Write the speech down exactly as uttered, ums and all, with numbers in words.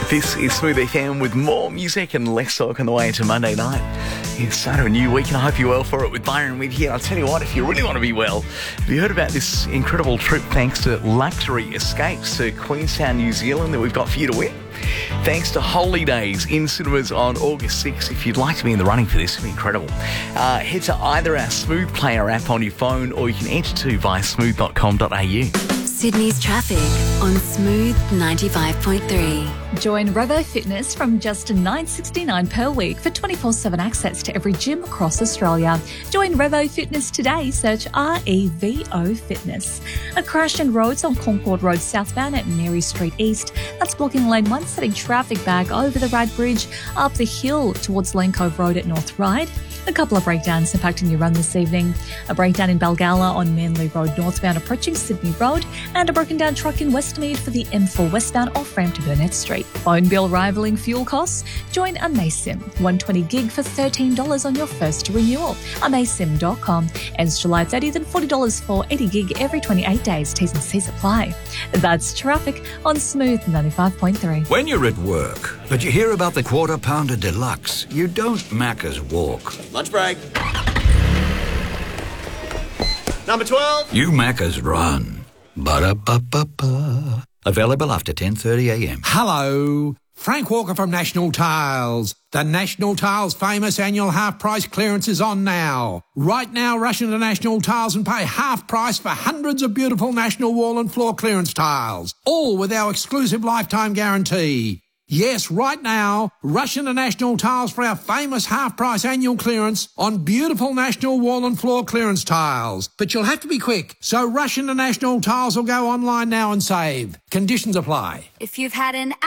This is Smooth F M with more music and less talk on the way into Monday night. It's start of a new week and I hope you're well for it with Byron with here. I'll tell you what, if you really want to be well, have you heard about this incredible trip thanks to Luxury Escapes to Queenstown, New Zealand that we've got for you to win? Thanks to Holy Days in cinemas on August sixth. If you'd like to be in the running for this, it'd be incredible. Uh, head to either our Smooth Player app on your phone or you can enter too via smooth dot com dot a u. Sydney's traffic on Smooth ninety-five point three. Join Revo Fitness from just nine dollars sixty-nine per week for twenty-four seven access to every gym across Australia. Join Revo Fitness today. Search R E V O Fitness. A crash in roads on Concord Road southbound at Mary Street East. That's blocking lane one, setting traffic back over the Rad Bridge, up the hill towards Lane Cove Road at North Ryde. A couple of breakdowns impacting your run this evening. A breakdown in Balgala on Manly Road northbound approaching Sydney Road, and a broken down truck in Westmead for the M four westbound off ramp to Burnett Street. Phone bill rivaling fuel costs? Join Amaysim. one hundred twenty gig for thirteen dollars on your first renewal. Amaysim dot com. Ends July thirtieth and forty dollars for eighty gig every twenty-eight days. T's and C's apply. That's traffic on Smooth ninety-five point three. When you're at work, but you hear about the Quarter Pounder Deluxe, you don't Macca's walk. Lunch break. Number twelve. You Macca's run. Ba-da-ba-ba-ba. Available after ten thirty a m. Hello, Frank Walker from National Tiles. The National Tiles famous annual half price clearance is on now. Right now, rush into National Tiles and pay half price for hundreds of beautiful National wall and floor clearance tiles, all with our exclusive lifetime guarantee. Yes, right now, rush into National Tiles for our famous half-price annual clearance on beautiful National wall and floor clearance tiles. But you'll have to be quick, so rush into National Tiles or go online now and save. Conditions apply. If you've had an